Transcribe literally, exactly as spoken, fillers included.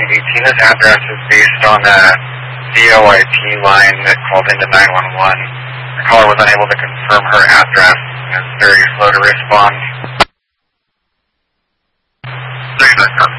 Tina's address is based on a V O I P line that called into nine one one. The caller was unable to confirm her address and is very slow to respond. Thank you,